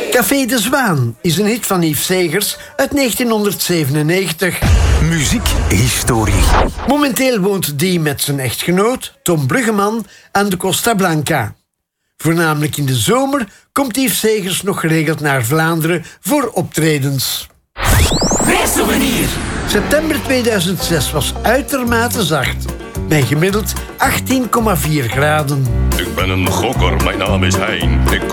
Café de Zwaan is een hit van Yves Segers uit 1997. Muziekhistorie. Momenteel woont die met zijn echtgenoot, Tom Bruggeman, aan de Costa Blanca. Voornamelijk in de zomer komt Yves Segers nog geregeld naar Vlaanderen voor optredens. Reissouvenir. September 2006 was uitermate zacht. Bij gemiddeld 18,4 graden. Ik ben een gokker, mijn naam is Hein. Ik